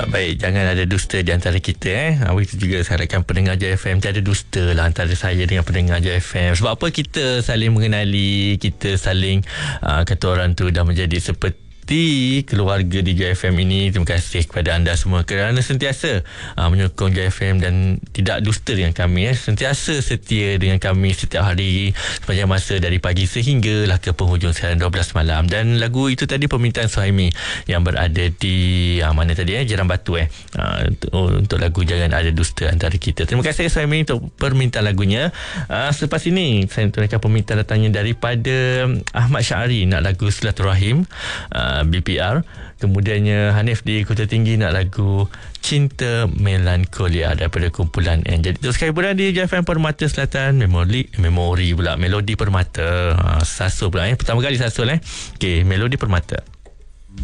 Baik, jangan ada dusta di antara kita. Itu juga saya harapkan pendengar Jaya FM tiada dusta lah antara saya dengan pendengar Jaya FM. Sebab apa? Kita saling mengenali, kita saling kata orang tu dah menjadi seperti keluarga di Jaya FM ini. Terima kasih kepada anda semua kerana sentiasa menyokong Jaya FM dan tidak dusta dengan kami. Sentiasa setia dengan kami setiap hari sepanjang masa dari pagi sehinggalah ke penghujung siaran 12 malam. Dan lagu itu tadi permintaan Suhaimi yang berada di mana tadi Jiran Batu untuk lagu Jangan Ada Dusta Antara Kita. Terima kasih Suhaimi untuk permintaan lagunya. Selepas ini saya tunaikan permintaan datangnya daripada Ahmad Syari nak lagu Silaturahim BPR. Kemudiannya Hanif di Kota Tinggi nak lagu Cinta Melankolia daripada kumpulan N. Jadi teruskan hiburan di JFM Permata Selatan. Memori pula, Melodi Permata. Sasul pula pertama kali Sasul Okey, Melodi Permata.